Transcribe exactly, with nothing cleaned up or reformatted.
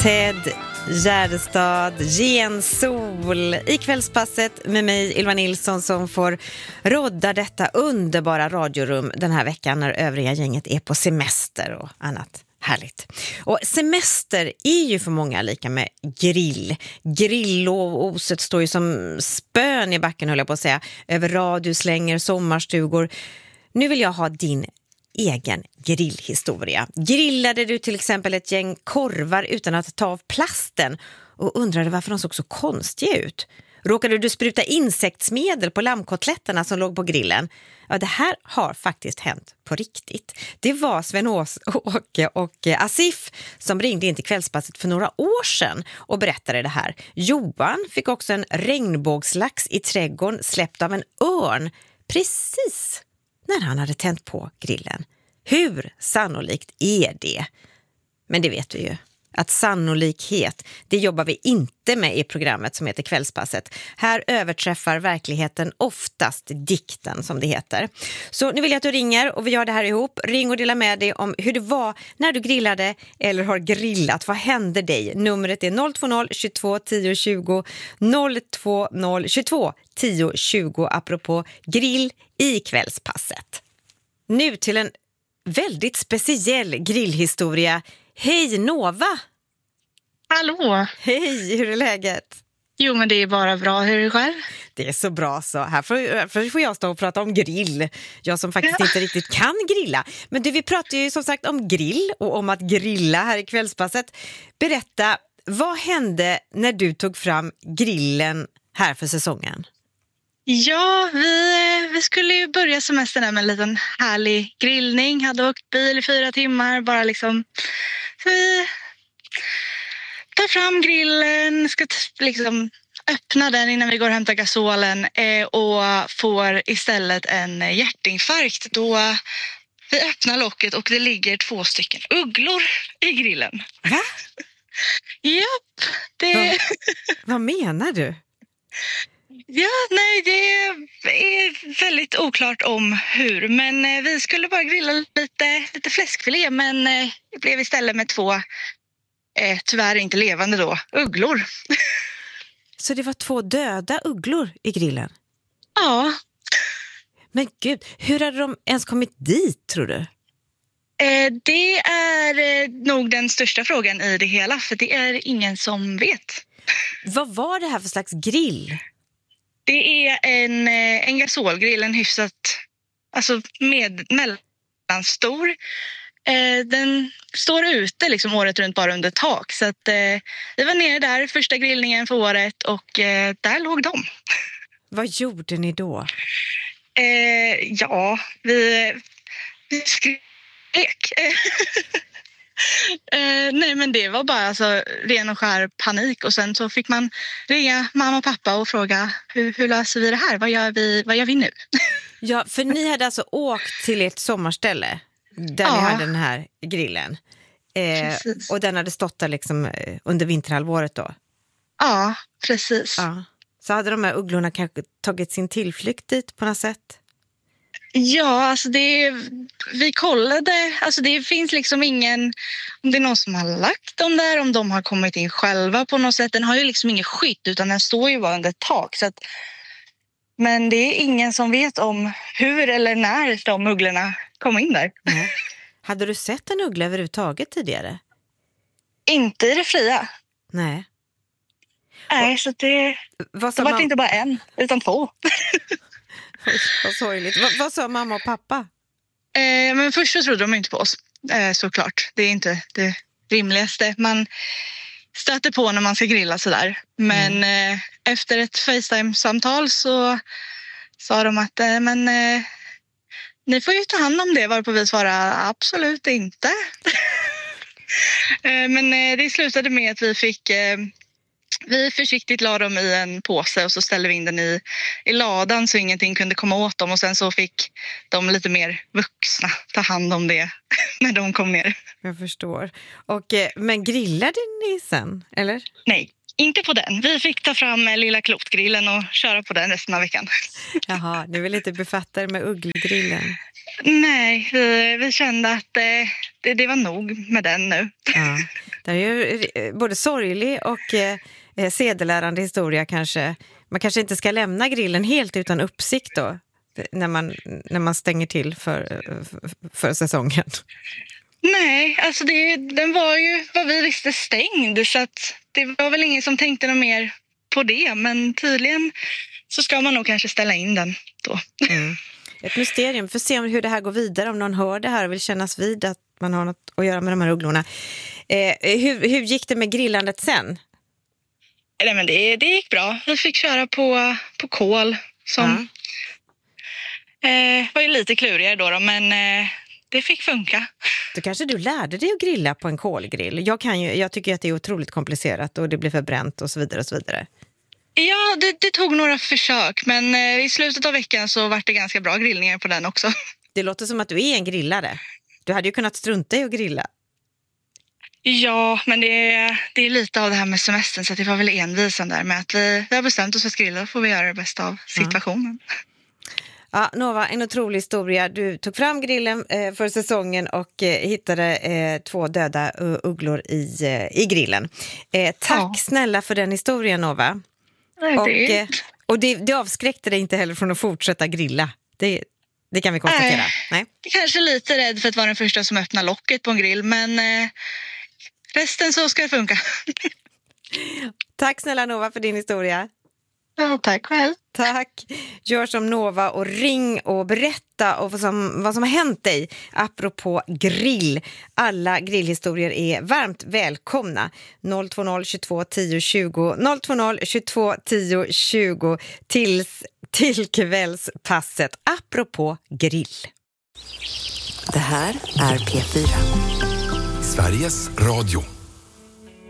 Ted Gärdestad, Gensol i kvällspasset med mig Ylva Nilsson som får rodda detta underbara radiorum den här veckan när övriga gänget är på semester och annat härligt. Och semester är ju för många lika med grill. Grilloset står ju som spön i backen, höll jag på att säga, över radioslänger, sommarstugor. Nu vill jag ha din egen grillhistoria. Grillade du till exempel ett gäng korvar utan att ta av plasten och undrade varför de såg så konstiga ut? Råkade du spruta insektsmedel på lammkotletterna som låg på grillen? Ja, det här har faktiskt hänt på riktigt. Det var Sven-Åke och Asif som ringde in till kvällspasset för några år sedan och berättade det här. Johan fick också en regnbågslax i trädgården släppt av en örn precis när han hade tänt på grillen. Hur sannolikt är det? Men det vet vi ju. Att sannolikhet, det jobbar vi inte med i programmet som heter Kvällspasset. Här överträffar verkligheten oftast dikten, som det heter. Så nu vill jag att du ringer och vi gör det här ihop. Ring och dela med dig om hur det var när du grillade eller har grillat. Vad hände dig? Numret är noll två noll tjugotvå tio tjugo noll två noll tjugotvå tio tjugo apropå grill i Kvällspasset. Nu till en väldigt speciell grillhistoria. Hej Nova! Hallå! Hej, hur är läget? Jo, men det är bara bra. Hur är det själv? Det är så bra så. Här får, för får jag stå och prata om grill. Jag som faktiskt Ja. inte riktigt kan grilla. Men du, vi pratar ju som sagt om grill och om att grilla här i Kvällspasset. Berätta, vad hände när du tog fram grillen här för säsongen? Ja, vi, vi skulle ju börja semestern där med en liten härlig grillning. Hade åkt bil i fyra timmar. Bara liksom... Så vi tar fram grillen, ska t- liksom öppna den innan vi går och hämtar gasolen eh, och får istället en hjärtinfarkt då vi öppnar locket och det ligger två stycken ugglor i grillen. Va? Japp, det... Va? Vad menar du? Ja, nej, det är väldigt oklart om hur. Men eh, vi skulle bara grilla lite, lite fläskfilé, men eh, det blev istället med två, eh, tyvärr inte levande då, ugglor. Så det var två döda ugglor i grillen? Ja. Men gud, hur hade de ens kommit dit, tror du? Eh, det är eh, nog den största frågan i det hela, för det är ingen som vet. Vad var det här för slags grill? Det är en, eh, en gasolgrill, en hyfsat, alltså med, mellanstor. Eh, den står ute liksom året runt bara under tak. Så att, eh, vi var nere där första grillningen för året och eh, där låg de. Vad gjorde ni då? Eh, ja, vi, vi skrek. eh, nej men det var bara alltså, ren och skär panik och sen så fick man ringa mamma och pappa och fråga hur, hur löser vi det här? Vad gör vi, vad gör vi nu? Ja, för ni hade alltså åkt till ett sommarställe där Ja. ni hade den här grillen. Eh, och den hade stått där liksom eh, under vinterhalvåret då. Ja, precis. Ja. Så hade de här ugglorna kanske tagit sin tillflykt dit på något sätt? Ja, alltså det, vi kollade, alltså det finns liksom ingen, om det är någon som har lagt dem där, om de har kommit in själva på något sätt. Den har ju liksom ingen skydd utan den står ju bara under ett tak. Så att, men det är ingen som vet om hur eller när de ugglorna kom in där. Nej. Hade du sett en uggla överhuvudtaget tidigare? Inte i det fria. Nej. Nej, så det, Vad det sa var mam- inte bara en, utan två. Oj, vad sorgligt. Vad, vad sa mamma och pappa? Eh, men först så trodde de inte på oss, eh, såklart. Det är inte det rimligaste man stöter på när man ska grilla sådär. Men mm. eh, efter ett FaceTime-samtal så sa de att eh, men, eh, ni får ju ta hand om det, varpå vi svarade absolut inte. eh, men eh, det slutade med att vi fick... Eh, Vi försiktigt la dem i en påse och så ställde vi in den i, i ladan så ingenting kunde komma åt dem. Och sen så fick de lite mer vuxna ta hand om det när de kom ner. Jag förstår. Och, men grillade ni sen, eller? Nej, inte på den. Vi fick ta fram lilla klotgrillen och köra på den resten av veckan. Jaha, ni vill inte befatta er med ugglgrillen? Nej, vi, vi kände att eh, det, det var nog med den nu. Ja. Det är ju både sorglig och eh, sedelärande historia kanske. Man kanske inte ska lämna grillen helt utan uppsikt då, när man, när man stänger till för, för, för säsongen. Nej, alltså det, den var ju vad vi visste stängd, så att det var väl ingen som tänkte något mer på det, men tydligen så ska man nog kanske ställa in den då. Mm. Ett mysterium, för att se hur det här går vidare, om någon hör det här och vill kännas vid att man har något att göra med de här ugglorna. Eh, hur, hur gick det med grillandet sen? Nej, men det, det gick bra. Vi fick köra på, på kol som ja. eh, var ju lite klurigare då, då men eh, det fick funka. Då kanske du lärde dig att grilla på en kolgrill. Jag, kan ju, jag tycker att det är otroligt komplicerat och det blir förbränt och så vidare och så vidare. Ja, det, det tog några försök, men eh, i slutet av veckan så var det ganska bra grillningar på den också. Det låter som att du är en grillare. Du hade ju kunnat strunta i att grilla. Ja, men det är, det är lite av det här med semestern, så det var väl envisen där med att vi, vi har bestämt oss för att grilla, och får vi göra det bästa av situationen. Ja. Ja, Nova, en otrolig historia. Du tog fram grillen eh, för säsongen och eh, hittade eh, två döda uh, ugglor i, eh, i grillen. Eh, tack ja. snälla för den historien, Nova. Nej, och det... eh, och det, det avskräckte dig inte heller från att fortsätta grilla. Det, det kan vi konstatera. Nej, Nej. Kanske lite rädd för att vara den första som öppnar locket på en grill, men eh, resten så ska det funka. Tack snälla Nova för din historia. Ja, tack själv. Tack. Gör som Nova och ring och berätta och vad som, vad som har hänt dig apropå grill. Alla grillhistorier är varmt välkomna. noll två noll tjugotvå tio tjugo noll två noll tjugotvå tio tjugo tills, till kvällspasset apropå grill. Det här är P fyra. Sveriges Radio.